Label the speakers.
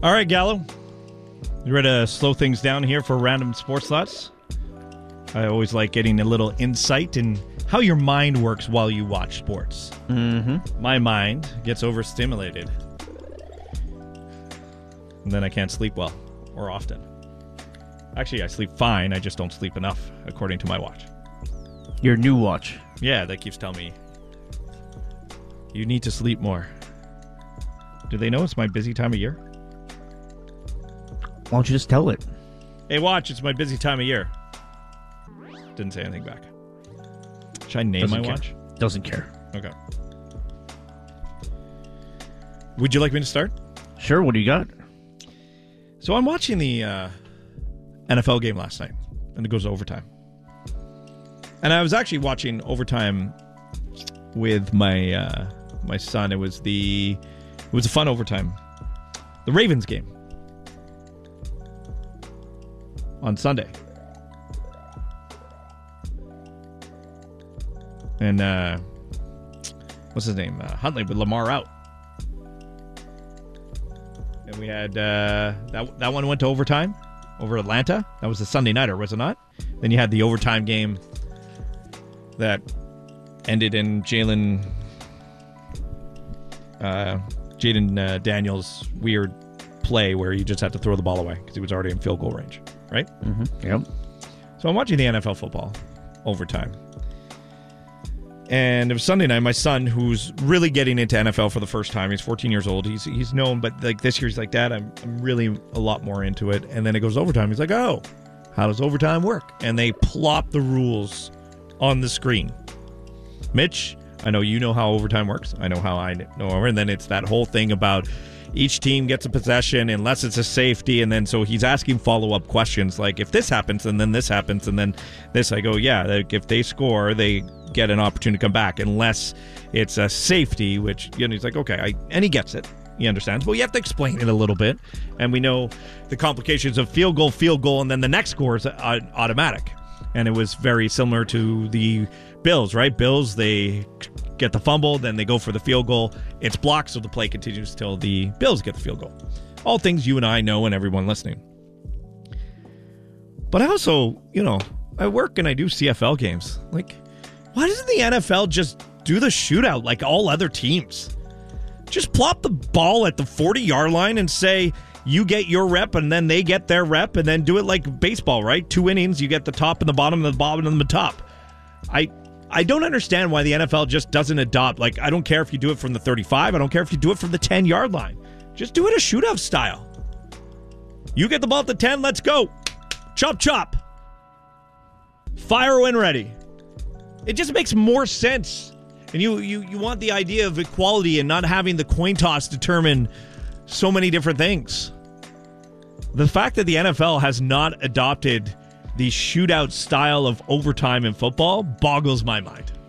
Speaker 1: All right, Gallo. You ready to slow things down here for Random Sports Thoughts? I always like getting a little insight in how your mind works while you watch sports.
Speaker 2: Mm-hmm.
Speaker 1: My mind gets overstimulated. And then I can't sleep well, or often. Actually, I sleep fine. I just don't sleep enough, according to my watch.
Speaker 2: Your new watch.
Speaker 1: Yeah, that keeps telling me, you need to sleep more. Do they know it's my busy time of year?
Speaker 2: Why don't you just tell it?
Speaker 1: Hey, watch, it's my busy time of year. Didn't say anything back. Should I name my watch?
Speaker 2: Doesn't care.
Speaker 1: Okay. Would you like me to start?
Speaker 2: Sure, what do you got?
Speaker 1: So I'm watching the NFL game last night, and it goes to overtime. And I was actually watching overtime with my my son. It was a fun overtime. The Ravens game on Sunday. And what's his name? Huntley with Lamar out. And we had that one went to overtime over Atlanta. That was the Sunday nighter, was it not? Then you had the overtime game that ended in Jaden Daniels' weird play where he just had to throw the ball away because he was already in field goal range, right?
Speaker 2: Mm-hmm. Yep.
Speaker 1: So I'm watching the NFL football overtime. And it was Sunday night. My son, who's really getting into NFL for the first time, he's 14 years old. He's known, but like this year, he's like, Dad, I'm really a lot more into it. And then it goes overtime. He's like, oh, how does overtime work? And they plop the rules on the screen. Mitch, I know you know how overtime works. I know how I know. And then it's that whole thing about each team gets a possession unless it's a safety. And then so he's asking follow-up questions like, if this happens, and then this happens, and then this. I go, yeah, like if they score, they get an opportunity to come back unless it's a safety, which, you know, he's like, okay, and he gets it. He understands. But you have to explain it a little bit. And we know the complications of field goal, and then the next score is automatic. And it was very similar to the Bills, right? Bills, they get the fumble, then they go for the field goal. It's blocked, so the play continues till the Bills get the field goal. All things you and I know and everyone listening. But I also, you know, I work and I do CFL games. Like, why doesn't the NFL just do the shootout like all other teams? Just plop the ball at the 40-yard line and say, you get your rep and then they get their rep, and then do it like baseball, right? 2 innings, you get the top and the bottom and the bottom and the top. I don't understand why the NFL just doesn't adopt. Like, I don't care if you do it from the 35. I don't care if you do it from the 10-yard line. Just do it a shootout style. You get the ball at the 10, let's go. Chop, chop. Fire when ready. It just makes more sense. And you want the idea of equality and not having the coin toss determine so many different things. The fact that the NFL has not adopted the shootout style of overtime in football boggles my mind.